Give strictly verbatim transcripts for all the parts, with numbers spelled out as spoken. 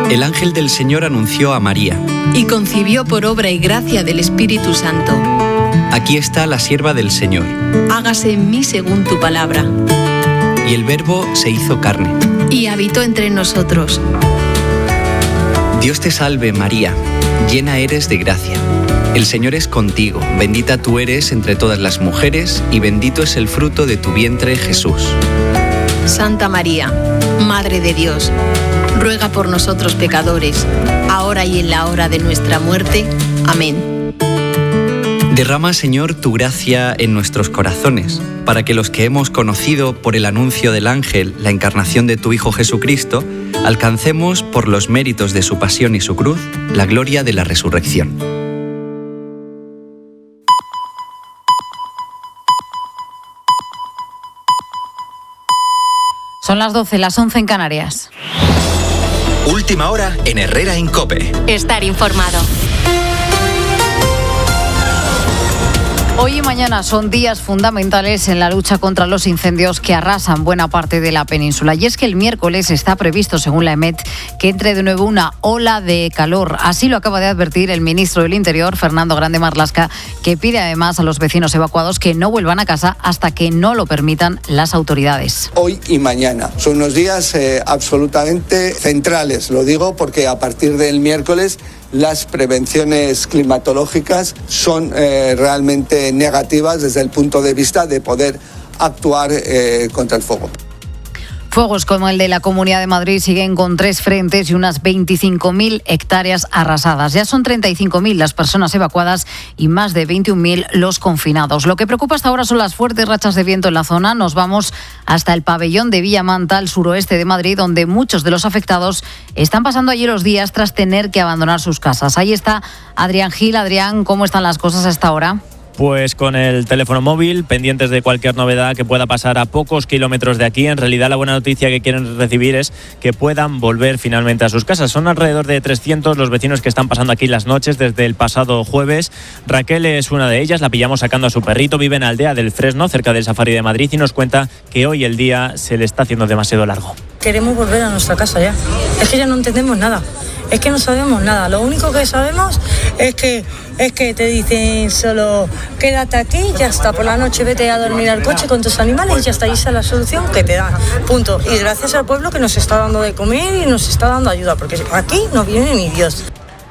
El ángel del Señor anunció a María. Y concibió por obra y gracia del Espíritu Santo. Aquí está la sierva del Señor. Hágase en mí según tu palabra. Y el Verbo se hizo carne. Y habitó entre nosotros. Dios te salve, María, llena eres de gracia. El Señor es contigo, bendita tú eres entre todas las mujeres, y bendito es el fruto de tu vientre, Jesús. Santa María, Madre de Dios, ruega por nosotros pecadores, ahora y en la hora de nuestra muerte. Amén. Derrama, Señor, tu gracia en nuestros corazones, para que los que hemos conocido por el anuncio del ángel la encarnación de tu Hijo Jesucristo, alcancemos, por los méritos de su pasión y su cruz, la gloria de la resurrección. Son las doce, las once en Canarias. Última hora en Herrera en COPE. Estar informado. Hoy y mañana son días fundamentales en la lucha contra los incendios que arrasan buena parte de la península. Y es que el miércoles está previsto, según la EMET, que entre de nuevo una ola de calor. Así lo acaba de advertir el ministro del Interior, Fernando Grande Marlaska, que pide además a los vecinos evacuados que no vuelvan a casa hasta que no lo permitan las autoridades. Hoy y mañana son unos días eh, absolutamente centrales. Lo digo porque a partir del miércoles las prevenciones climatológicas son eh, realmente negativas desde el punto de vista de poder actuar eh, contra el fuego. Fuegos como el de la Comunidad de Madrid siguen con tres frentes y unas veinticinco mil hectáreas arrasadas. Ya son treinta y cinco mil las personas evacuadas y más de veintiún mil los confinados. Lo que preocupa hasta ahora son las fuertes rachas de viento en la zona. Nos vamos hasta el pabellón de Villamanta, al suroeste de Madrid, donde muchos de los afectados están pasando allí los días tras tener que abandonar sus casas. Ahí está Adrián Gil. Adrián, ¿cómo están las cosas hasta ahora? Pues con el teléfono móvil, pendientes de cualquier novedad que pueda pasar a pocos kilómetros de aquí. En realidad la buena noticia que quieren recibir es que puedan volver finalmente a sus casas. Son alrededor de trescientos los vecinos que están pasando aquí las noches desde el pasado jueves. Raquel es una de ellas, la pillamos sacando a su perrito. Vive en Aldea del Fresno, cerca del Safari de Madrid, y nos cuenta que hoy el día se le está haciendo demasiado largo. Queremos volver a nuestra casa ya. Es que ya no entendemos nada. Es que no sabemos nada. Lo único que sabemos es que es que te dicen solo quédate aquí, ya está, por la noche vete a dormir al coche con tus animales y ya está, y esa es la solución que te dan. Punto. Y gracias al pueblo que nos está dando de comer y nos está dando ayuda, porque aquí no viene ni Dios.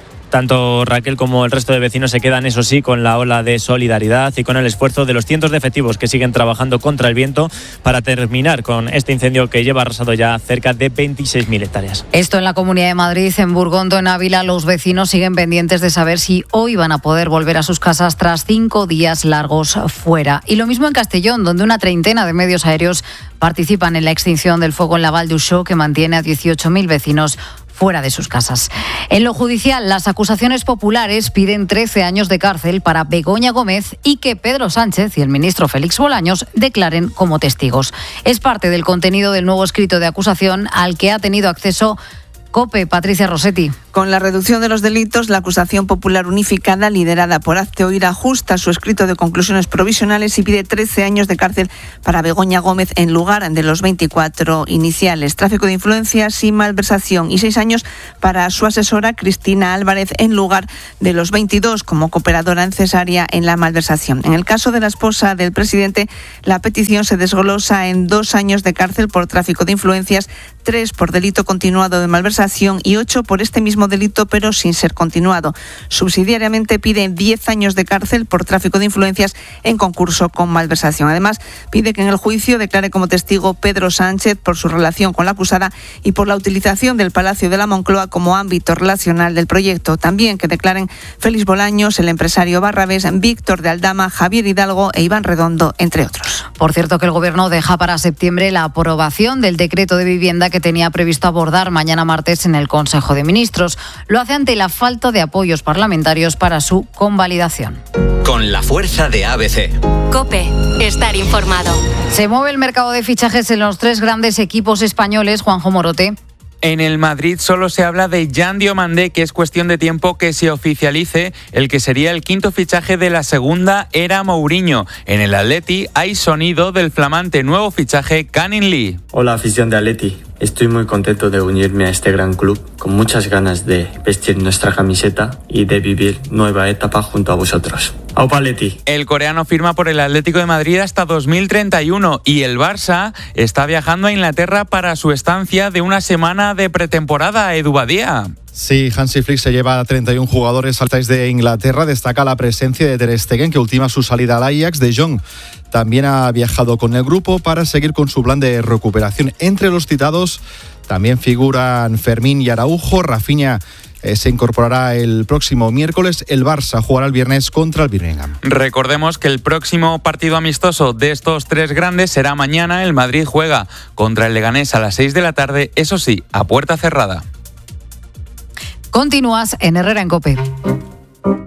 Tanto Raquel como el resto de vecinos se quedan, eso sí, con la ola de solidaridad y con el esfuerzo de los cientos de efectivos que siguen trabajando contra el viento para terminar con este incendio que lleva arrasado ya cerca de veintiséis mil hectáreas. Esto en la Comunidad de Madrid. En Burgondo, en Ávila, los vecinos siguen pendientes de saber si hoy van a poder volver a sus casas tras cinco días largos fuera. Y lo mismo en Castellón, donde una treintena de medios aéreos participan en la extinción del fuego en la Val d'Uixó, que mantiene a dieciocho mil vecinos fuera de sus casas. En lo judicial, las acusaciones populares piden trece años de cárcel para Begoña Gómez y que Pedro Sánchez y el ministro Félix Bolaños declaren como testigos. Es parte del contenido del nuevo escrito de acusación al que ha tenido acceso COPE. Patricia Rossetti. Con la reducción de los delitos, la acusación popular unificada, liderada por Hazte Oír, ajusta su escrito de conclusiones provisionales y pide trece años de cárcel para Begoña Gómez en lugar de los veinticuatro iniciales. Tráfico de influencias y malversación, y seis años para su asesora Cristina Álvarez en lugar de los veintidós como cooperadora necesaria en la malversación. En el caso de la esposa del presidente, la petición se desglosa en dos años de cárcel por tráfico de influencias, tres por delito continuado de malversación y ocho por este mismo delito pero sin ser continuado. Subsidiariamente pide diez años de cárcel por tráfico de influencias en concurso con malversación. Además, pide que en el juicio declare como testigo Pedro Sánchez por su relación con la acusada y por la utilización del Palacio de la Moncloa como ámbito relacional del proyecto. También que declaren Félix Bolaños, el empresario Barrabés, Víctor de Aldama, Javier Hidalgo e Iván Redondo, entre otros. Por cierto, que el Gobierno deja para septiembre la aprobación del decreto de vivienda que tenía previsto abordar mañana martes en el Consejo de Ministros. Lo hace ante la falta de apoyos parlamentarios para su convalidación. Con la fuerza de A B C. COPE. Estar informado. Se mueve el mercado de fichajes en los tres grandes equipos españoles. Juanjo Morote. En el Madrid solo se habla de Jan Diomandé, que es cuestión de tiempo que se oficialice el que sería el quinto fichaje de la segunda era Mourinho. En el Atleti hay sonido del flamante nuevo fichaje Canning Lee. Hola, afición de Atleti. Estoy muy contento de unirme a este gran club, con muchas ganas de vestir nuestra camiseta y de vivir nueva etapa junto a vosotros. ¡Aupa Leti! El coreano firma por el Atlético de Madrid hasta dos mil treinta y uno y el Barça está viajando a Inglaterra para su estancia de una semana de pretemporada. Edu Badía. Sí, Hansi Flick se lleva a treinta y uno jugadores al país de Inglaterra. Destaca la presencia de Ter Stegen, que ultima su salida al Ajax. De Jong también ha viajado con el grupo para seguir con su plan de recuperación. Entre los citados también figuran Fermín y Araujo. Rafinha eh, se incorporará el próximo miércoles. El Barça jugará el viernes contra el Birmingham. Recordemos que el próximo partido amistoso de estos tres grandes será mañana. El Madrid juega contra el Leganés a las seis de la tarde, eso sí, a puerta cerrada. Continúas en Herrera en COPE.